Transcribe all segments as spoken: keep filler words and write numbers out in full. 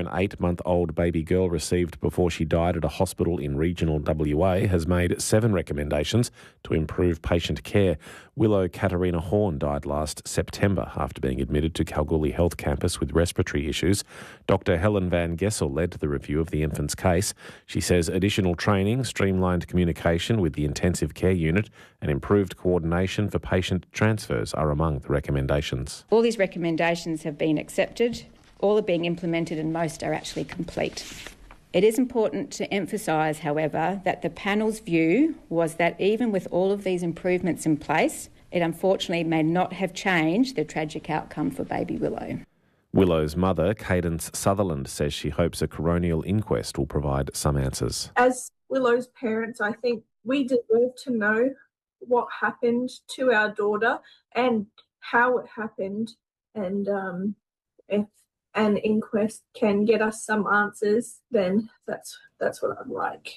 an eight-month-old baby girl received before she died at a hospital in regional W A has made seven recommendations to improve patient care. Willow Katarina Horn died last September after being admitted to Kalgoorlie Health Campus with respiratory issues. Doctor Helen Van Gessel led the review of the infant's case. She says additional training, streamlined communication with the intensive care unit and improved coordination for patient transfers are among the recommendations. All these recommendations have been accepted, all are being implemented and most are actually complete. It is important to emphasise, however, that the panel's view was that even with all of these improvements in place, it unfortunately may not have changed the tragic outcome for baby Willow. Willow's mother, Cadence Sutherland, says she hopes a coronial inquest will provide some answers. As Willow's parents, I think we deserve to know what happened to our daughter and how it happened, and um, if an inquest can get us some answers, then that's that's what I'd like.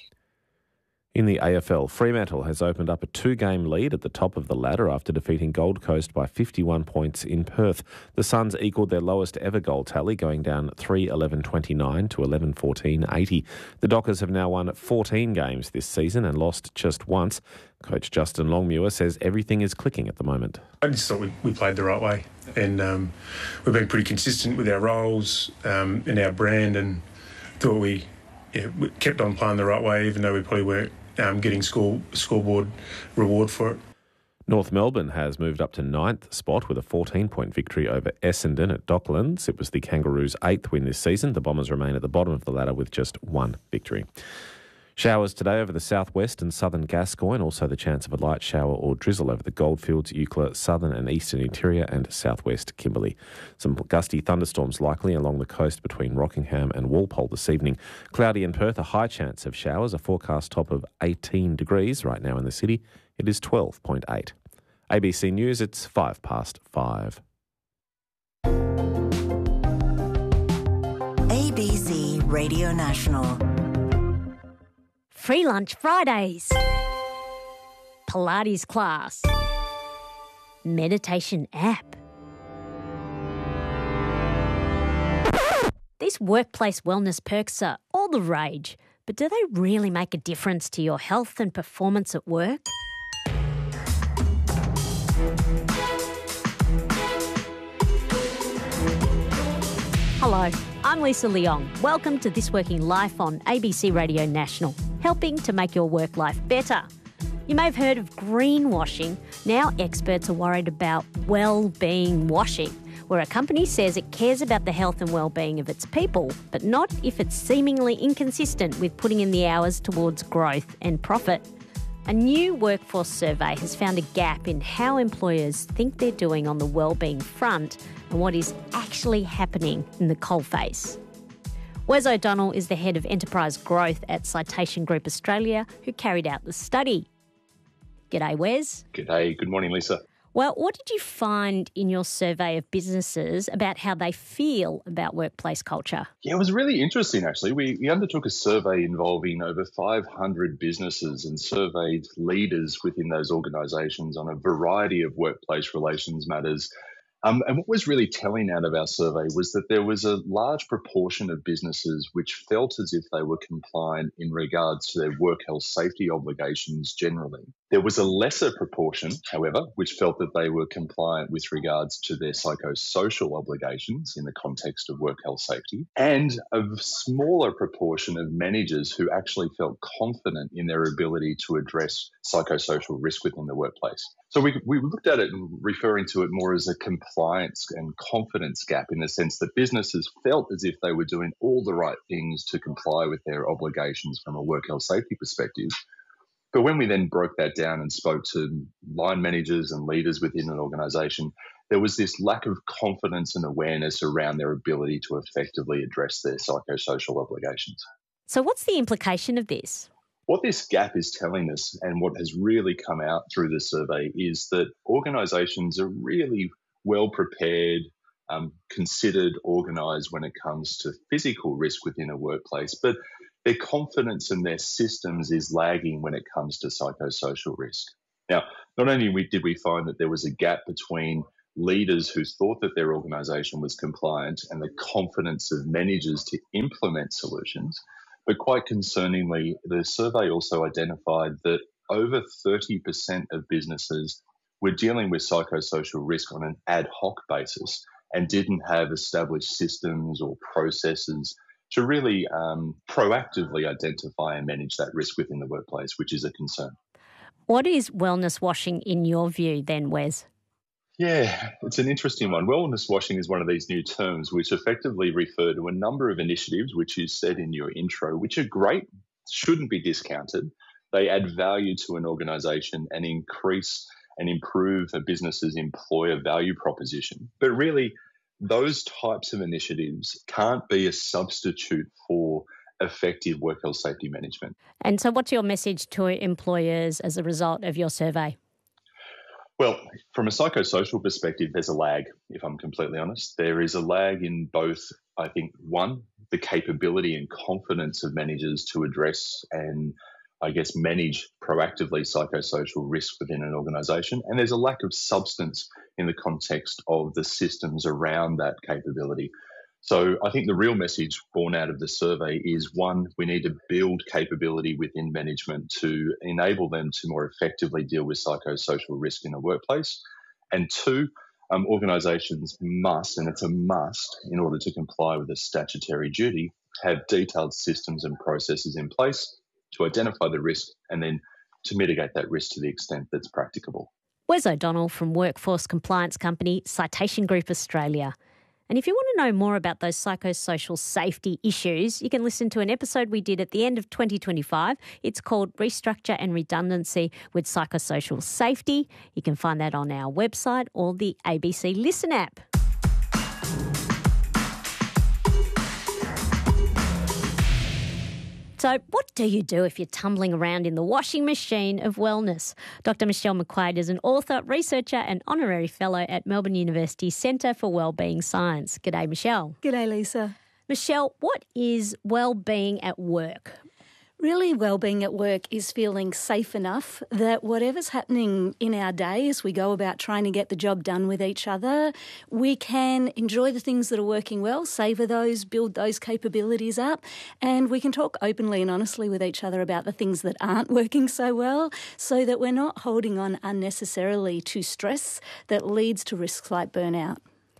In the A F L, Fremantle has opened up a two-game lead at the top of the ladder after defeating Gold Coast by fifty-one points in Perth. The Suns equalled their lowest ever goal tally, going down three eleven twenty-nine to eleven fourteen eighty. The Dockers have now won fourteen games this season and lost just once. Coach Justin Longmuir says everything is clicking at the moment. I just thought we, we played the right way, and um, we've been pretty consistent with our roles um, and our brand, and thought we, yeah, we kept on playing the right way, even though we probably weren't um, getting score scoreboard reward for it. North Melbourne has moved up to ninth spot with a fourteen-point victory over Essendon at Docklands. It was the Kangaroos' eighth win this season. The Bombers remain at the bottom of the ladder with just one victory. Showers today over the southwest and southern Gascoyne, also the chance of a light shower or drizzle over the Goldfields, Eucla, southern and eastern interior and southwest Kimberley. Some gusty thunderstorms likely along the coast between Rockingham and Walpole this evening. Cloudy in Perth, a high chance of showers, a forecast top of eighteen degrees right now in the city. It is twelve point eight. A B C News, it's five past five. A B C Radio National. Free Lunch Fridays, Pilates class, meditation app. These workplace wellness perks are all the rage, but do they really make a difference to your health and performance at work? Hello, I'm Lisa Leong. Welcome to This Working Life on A B C Radio National, helping to make your work life better. You may have heard of greenwashing. Now experts are worried about well-being washing, where a company says it cares about the health and well-being of its people, but not if it's seemingly inconsistent with putting in the hours towards growth and profit. A new workforce survey has found a gap in how employers think they're doing on the well-being front and what is actually happening in the coalface. Wes O'Donnell is the head of enterprise growth at Citation Group Australia, who carried out the study. G'day, Wes. G'day. Good morning, Lisa. Well, what did you find in your survey of businesses about how they feel about workplace culture? Yeah, it was really interesting, actually. We, we undertook a survey involving over five hundred businesses and surveyed leaders within those organisations on a variety of workplace relations matters. Um, and what was really telling out of our survey was that there was a large proportion of businesses which felt as if they were compliant in regards to their work health safety obligations generally. There was a lesser proportion, however, which felt that they were compliant with regards to their psychosocial obligations in the context of work health safety, and a smaller proportion of managers who actually felt confident in their ability to address psychosocial risk within the workplace. So we, we looked at it and referring to it more as a compliance and confidence gap, in the sense that businesses felt as if they were doing all the right things to comply with their obligations from a work health safety perspective. But when we then broke that down and spoke to line managers and leaders within an organisation, there was this lack of confidence and awareness around their ability to effectively address their psychosocial obligations. So what's the implication of this? What this gap is telling us, and what has really come out through the survey, is that organisations are really well prepared, um, considered, organised when it comes to physical risk within a workplace, but their confidence in their systems is lagging when it comes to psychosocial risk. Now, not only did we find that there was a gap between leaders who thought that their organisation was compliant and the confidence of managers to implement solutions. But quite concerningly, the survey also identified that over thirty percent of businesses were dealing with psychosocial risk on an ad hoc basis and didn't have established systems or processes to really um, proactively identify and manage that risk within the workplace, which is a concern. What is wellness washing in your view then, Wes? Yeah, it's an interesting one. Wellness washing is one of these new terms which effectively refer to a number of initiatives, which you said in your intro, which are great, shouldn't be discounted. They add value to an organisation and increase and improve a business's employer value proposition. But really, those types of initiatives can't be a substitute for effective work health safety management. And so what's your message to employers as a result of your survey? Well, from a psychosocial perspective, there's a lag, if I'm completely honest. There is a lag in both, I think, one, the capability and confidence of managers to address and, I guess, manage proactively psychosocial risk within an organisation. And there's a lack of substance in the context of the systems around that capability. So I think the real message born out of the survey is, one, we need to build capability within management to enable them to more effectively deal with psychosocial risk in a workplace. And two, um, organisations must, and it's a must in order to comply with a statutory duty, have detailed systems and processes in place to identify the risk and then to mitigate that risk to the extent that's practicable. Wes O'Donnell from workforce compliance company Citation Group Australia. And if you want to know more about those psychosocial safety issues, you can listen to an episode we did at the end of twenty twenty-five. It's called Restructure and Redundancy with Psychosocial Safety. You can find that on our website or the A B C Listen app. So what do you do if you're tumbling around in the washing machine of wellness? Doctor Michelle McQuaid is an author, researcher and honorary fellow at Melbourne University Centre for Wellbeing Science. G'day, Michelle. G'day, Lisa. Michelle, what is wellbeing at work? Really, wellbeing at work is feeling safe enough that whatever's happening in our day as we go about trying to get the job done with each other, we can enjoy the things that are working well, savour those, build those capabilities up, and we can talk openly and honestly with each other about the things that aren't working so well so that we're not holding on unnecessarily to stress that leads to risks like burnout.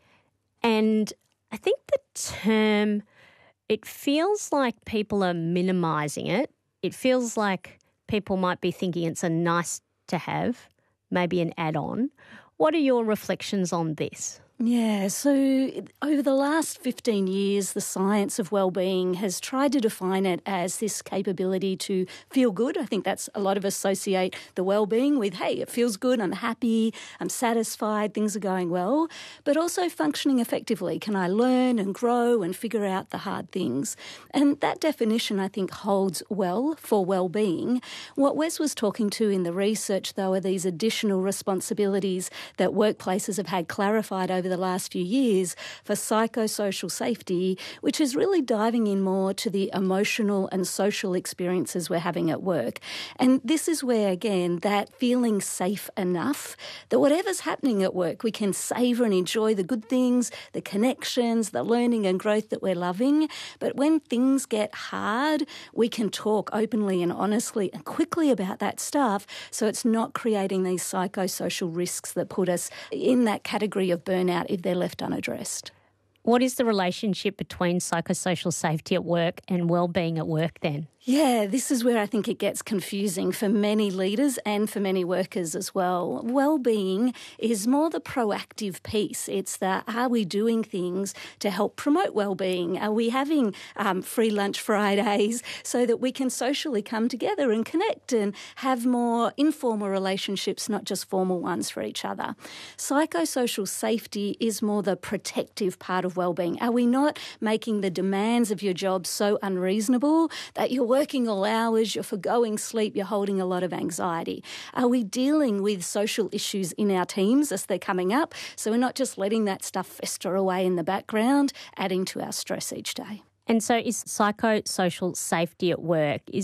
And I think the term... It feels like people are minimising it. It feels like people might be thinking it's a nice to have, maybe an add-on. What are your reflections on this? Yeah, so over the last fifteen years, the science of wellbeing has tried to define it as this capability to feel good. I think that's a lot of us associate the wellbeing with, hey, it feels good, I'm happy, I'm satisfied, things are going well, but also functioning effectively. Can I learn and grow and figure out the hard things? And that definition, I think, holds well for wellbeing. What Wes was talking to in the research, though, are these additional responsibilities that workplaces have had clarified over the last few years for psychosocial safety, which is really diving in more to the emotional and social experiences we're having at work. And this is where, again, that feeling safe enough that whatever's happening at work, we can savour and enjoy the good things, the connections, the learning and growth that we're loving. But when things get hard, we can talk openly and honestly and quickly about that stuff so it's not creating these psychosocial risks that put us in that category of burnout if they're left unaddressed. What is the relationship between psychosocial safety at work and wellbeing at work then? Yeah, this is where I think it gets confusing for many leaders and for many workers as well. Wellbeing is more the proactive piece. It's the, are we doing things to help promote wellbeing? Are we having um, free lunch Fridays so that we can socially come together and connect and have more informal relationships, not just formal ones for each other? Psychosocial safety is more the protective part of wellbeing. Are we not making the demands of your job so unreasonable that you're working all hours, you're forgoing sleep, you're holding a lot of anxiety? Are we dealing with social issues in our teams as they're coming up? So we're not just letting that stuff fester away in the background, adding to our stress each day. And so is psychosocial safety at work, is that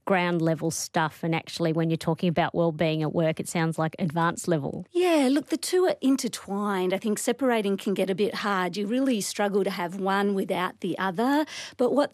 ground level stuff, and actually when you're talking about well-being at work, it sounds like advanced level. Yeah, look, the two are intertwined. I think separating can get a bit hard. You really struggle to have one without the other. But what